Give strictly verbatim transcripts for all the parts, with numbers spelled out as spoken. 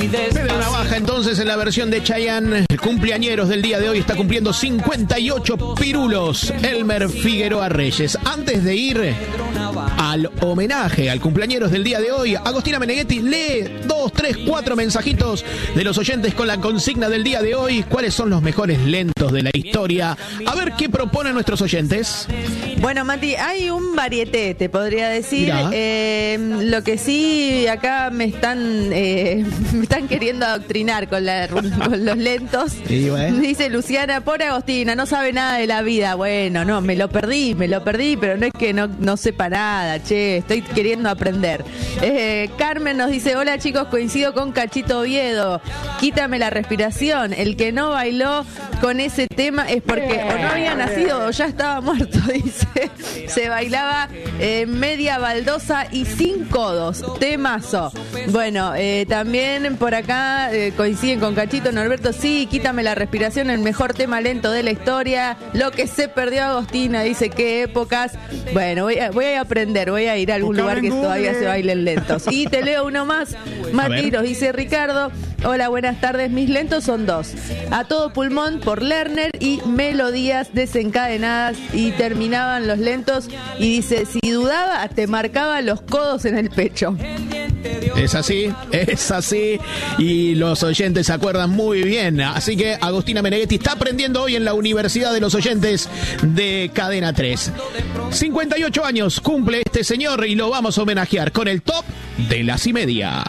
Pedro Navaja, entonces, en la versión de Chayanne, el cumpleañeros del día de hoy, está cumpliendo cincuenta y ocho pirulos, Elmer Figueroa Reyes. Antes de ir al homenaje al cumpleañeros del día de hoy, Agostina Meneghetti lee dos, tres, cuatro mensajitos de los oyentes con la consigna del día de hoy. ¿Cuáles son los mejores lentos de la historia? A ver qué proponen nuestros oyentes. Bueno, Mati, hay un varieté, te podría decir. Eh, lo que sí, acá me están eh, me están queriendo adoctrinar con, la, con los lentos. Sí, bueno. Dice Luciana, pobre Agostina, no sabe nada de la vida. Bueno, no, me lo perdí, me lo perdí, pero no es que no, no sepa nada, che, estoy queriendo aprender. Eh, Carmen nos dice, hola chicos, coincido con Cachito Oviedo, quítame la respiración. El que no bailó con ese tema es porque o no había nacido o ya estaba muerto, dice. Se bailaba eh, media baldosa y sin codos. Temazo. Bueno, eh, también por acá eh, coinciden con Cachito, Norberto. Sí, quítame la respiración, el mejor tema lento de la historia. Lo que se perdió Agostina, dice, qué épocas. Bueno, voy a, voy a aprender, voy a ir a algún lugar que todavía se bailen lentos. Y te leo uno más. Mati, nos dice Ricardo. Hola, buenas tardes. Mis lentos son dos. A todo pulmón por Lerner y melodías desencadenadas. Y terminaban los lentos. Y dice, si dudaba, te marcaba los codos en el pecho. Es así, es así. Y los oyentes se acuerdan muy bien. Así que Agostina Meneghetti está aprendiendo hoy en la Universidad de los Oyentes de Cadena tres. cincuenta y ocho años cumple este señor y lo vamos a homenajear con el top de las y media.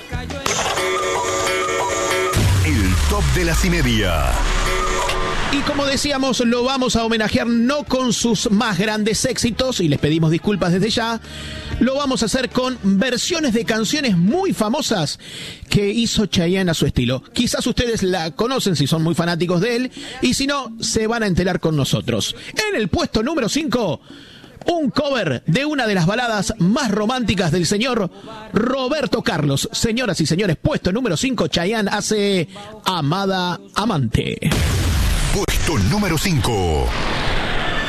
Top de las y media. Y como decíamos, lo vamos a homenajear no con sus más grandes éxitos, y les pedimos disculpas desde ya. Lo vamos a hacer con versiones de canciones muy famosas que hizo Chayanne a su estilo. Quizás ustedes la conocen si son muy fanáticos de él, y si no, se van a enterar con nosotros. En el puesto número cinco... un cover de una de las baladas más románticas del señor Roberto Carlos. Señoras y señores, puesto número cinco, Chayanne hace Amada Amante. Puesto número cinco.